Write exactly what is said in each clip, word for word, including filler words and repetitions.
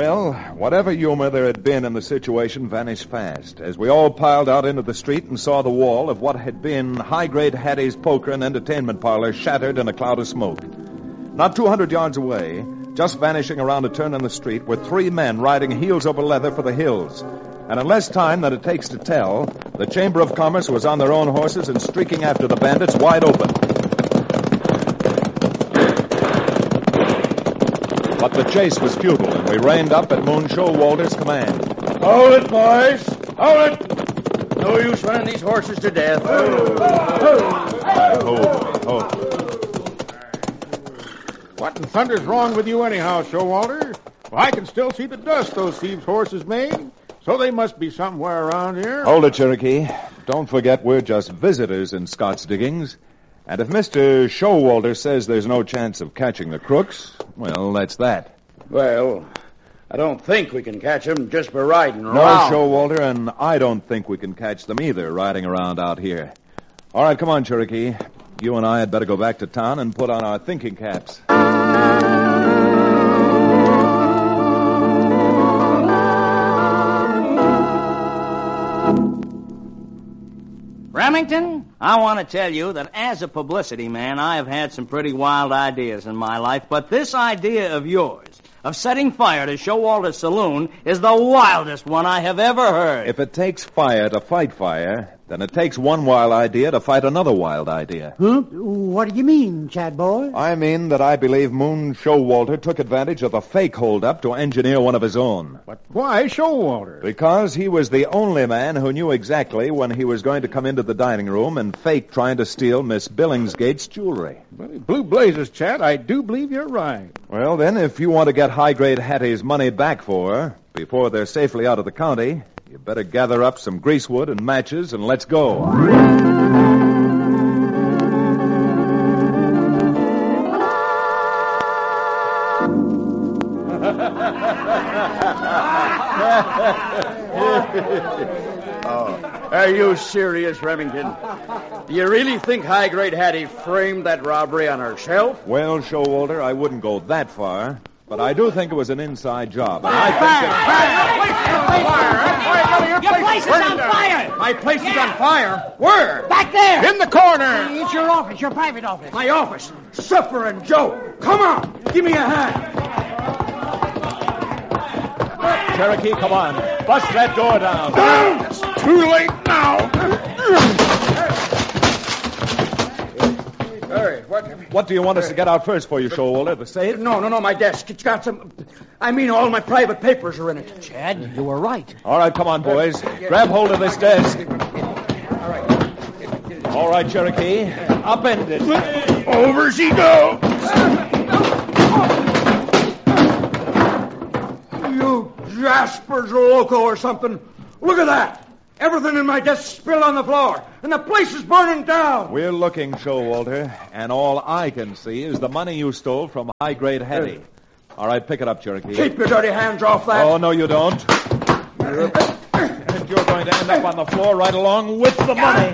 Well, whatever humor there had been in the situation vanished fast as we all piled out into the street and saw the wall of what had been High-Grade Hattie's poker and entertainment parlor shattered in a cloud of smoke. Not two hundred yards away, just vanishing around a turn in the street, were three men riding heels over leather for the hills. And in less time than it takes to tell, the Chamber of Commerce was on their own horses and streaking after the bandits wide open. But the chase was futile, and we reined up at Moon Showalter's command. Hold it, boys. Hold it. No use running these horses to death. Oh, oh, oh. What in thunder's wrong with you anyhow, Showalter? Well, I can still see the dust those thieves' horses made, so they must be somewhere around here. Hold it, Cherokee. Don't forget we're just visitors in Scott's diggings. And if Mister Showalter says there's no chance of catching the crooks, well, that's that. Well, I don't think we can catch them just by riding around. No, Showalter, and I don't think we can catch them either riding around out here. All right, come on, Cherokee. You and I had better go back to town and put on our thinking caps. Remington, I want to tell you that as a publicity man, I have had some pretty wild ideas in my life, but this idea of yours, of setting fire to Showalter's saloon, is the wildest one I have ever heard. If it takes fire to fight fire, then it takes one wild idea to fight another wild idea. Huh? What do you mean, Chad boy? I mean that I believe Moon Showalter took advantage of the fake holdup to engineer one of his own. But why Showalter? Because he was the only man who knew exactly when he was going to come into the dining room and fake trying to steal Miss Billingsgate's jewelry. Well, blue blazes, Chad, I do believe you're right. Well, then, if you want to get High-Grade Hattie's money back for her before they're safely out of the county, you better gather up some greasewood and matches and let's go. Oh, are you serious, Remington? Do you really think High-Grade Hattie framed that robbery on herself? Well, Showalter, I wouldn't go that far, but I do think it was an inside job. And I think Your place is on fire! My place is on fire? Where? Back there! In the corner! It's your office, your private office. My office. Suffering Joe. Come on. Give me a hand. Cherokee, come on. Bust that door down. Down! It's too late now. Hurry. What? What do you want us to get out first for you, Showalter? The safe? No, no, no, my desk. It's got some... I mean, all my private papers are in it. Chad, you were right. All right, come on, boys. Grab hold of this desk. All right. All right, Cherokee. Upend it. Over she goes. You Jaspers Loco or something. Look at that. Everything in my desk spilled on the floor, and the place is burning down. We're looking, Showalter, and all I can see is the money you stole from High-Grade Hattie. All right, pick it up, Cherokee. Keep your dirty hands off that. Oh, no, you don't. And you're going to end up on the floor right along with the money.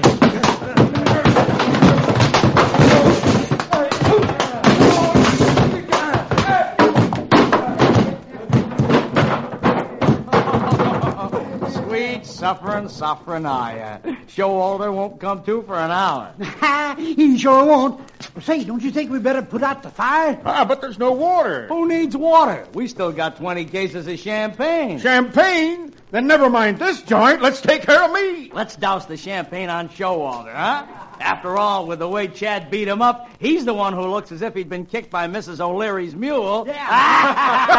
Suffering, suffering, I. Showalter won't come to for an hour. He sure won't. Say, don't you think we better put out the fire? Ah, but there's no water. Who needs water? We still got twenty cases of champagne. Champagne? Then never mind this joint. Let's take care of me. Let's douse the champagne on Showalter, huh? After all, with the way Chad beat him up, he's the one who looks as if he'd been kicked by Missus O'Leary's mule. Yeah.